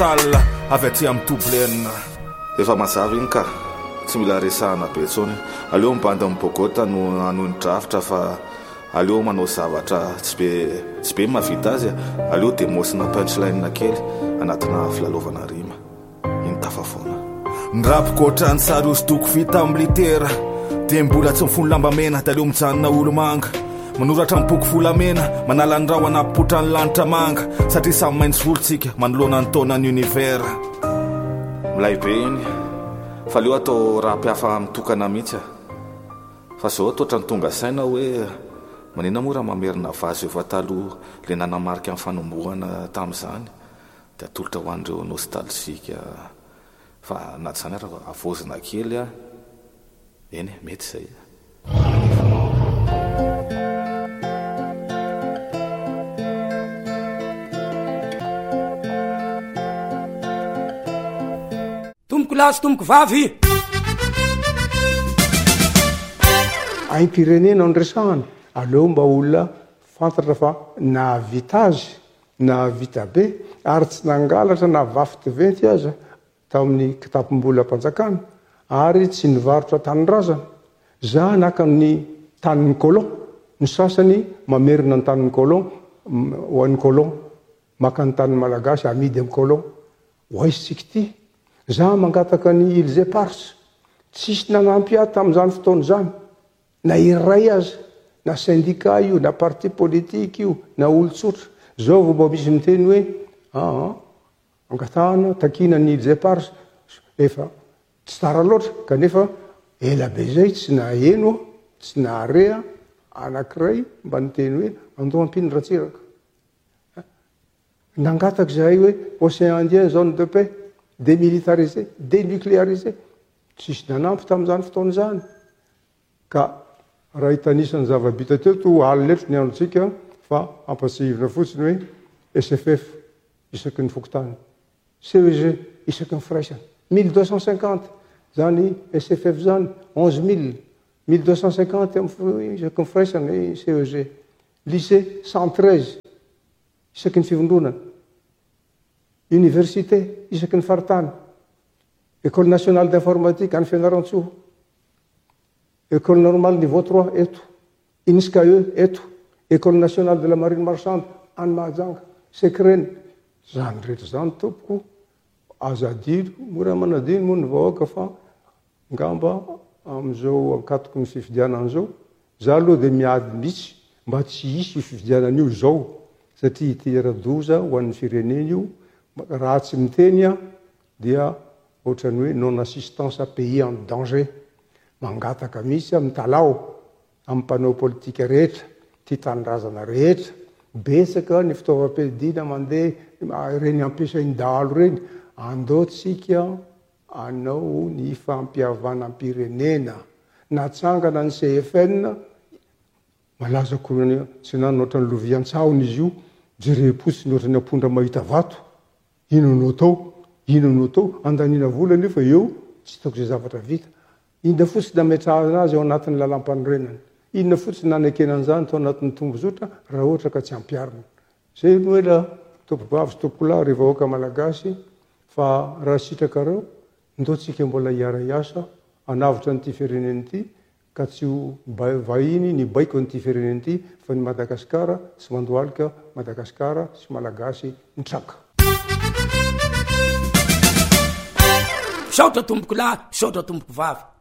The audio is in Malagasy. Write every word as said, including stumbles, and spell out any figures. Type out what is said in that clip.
tal avy aty amin'ny toblena. Efa mazava iny ka tsy mila resahana be tsony. Aleo mibandy amin'ny bogota no anony drafitra fa aleo manao zavatra tsy be tsy be mavita azy. Aleo demosina punchline kely anatina filalovana rima. Iny tafafoana. Ndrapikotra ny sary hosodoko vita amin'ny litera dia mbola tsy mifony lamba mena da aleo mijanona olo manga. Manoratra amin'ny boky volamena manala ny raho anapotra ny lanitra manga satria samy maintsy volontsika manoloana ny taonany univers. Milay be iny fa leo atao raha mpiafa mitokana mihitsy fa zao toatra ny tonga saina hoe manina mora mamerina vazy efa taloha le nanamarika amin'ny fanombohana tamin'izany dia atolotra ho an'ireo nostalzika fa na tsy zany raha avozina kely a eny mety zay. Tomboko lahy sy tomboko vavy aim-pirenena andresahana aleo mba olona fantatra fa na vita azy na vita be ary tsy nangalatra na vafy diventy aza tamin'ny kitapom-bola mpanjakana ary tsy nivarotra tanin-drazana za naka ny tanin'ny colon ny sasany mamerina ny tanin'ny colon ho an'ny colon maka ny tanin'ny malagasy amidy amin'ny colon ho aisitsika ty za mangataka ny Ilze Pars tsisy nanampy ahy tamin'izany fotoana zany na iray aza na syndicat io na parti politique io na olotsotra zao vao mba misy miteny hoe aa angatahana takina ny Ilze Pars efa tsy tara loatra kanefa ela be zay tsy naheno tsy naharea anankiray mba niteny hoe andao ampiny ratsiraka nangataka zahay hoe Océan Indien zone de paix démilitarisé, dénucléarisé. Tsisy nanampy tamin'izany fotoana zany. Ka raha hitanisany zava-bita teto alina eto ny androntsika fa ampatsihivina fotsiny hoe S F F isaky ny fokotany, C E G isaky ny firaisana. mille deux cent cinquante zany S F F zany onze mille, mille deux cent cinquante isaky ny firaisana C E G. Lycée cent treize isaky ny fivondronana. Université isaky ny faritany. École nationale d'informatique any Fianaratsoa. École normale niveau trois eto. I N S C A E eto. École nationale de la marine marchande any Mahajanga. Secrène. Zany rehetra zany tompoko azadino mora manadino moa ny vahoaka fa ngamba am'izao ankatoko ny fifidianana zao za aloha dia miady mihitsy mba tsy hisy io fifidianana io zao satria iteradoza ho an'ny firenena io raha tsy miteny a dia ohatrany hoe non assistance à pays en danger mangataka mihitsy amin'ny talao amin'ny mpanao politika rehetra ty tanindrazana rehetra betsaka ny fitaovam-piadina mandeha reny ampiasainy dahalo reny andaotsika anao ny fampiavanam-pirenena natsangana ny C F N malaza koa tsy nanao ohatrany lovian-tsahony izy io jerem-potsiny ohatrany ampondra mahita vato ino no tao ino no tao andanina vola nefa eo tsy hitako zay zavatra vita inona fotsiny nametrahana azy ao anatin'ny lalam-panorenana inona fotsiny nanekenan'izany tao anatin'ny tombozotra raha ohatra ka tsy ampiarina zay no hoe la tompokavy sy tompokolahy ry vahoaka malagasy fa raha sitrakareo ndaotsika mbola hiara-iasa anavitra n'ity fireneny ity ka tsy ho vahiny ny baiko n'ity fireneny ity fa ny Madagasikara sy mandoalika Madagasikara sy malagasy mitraka. Saotra tomboko lahy, saotra tomboko vavy.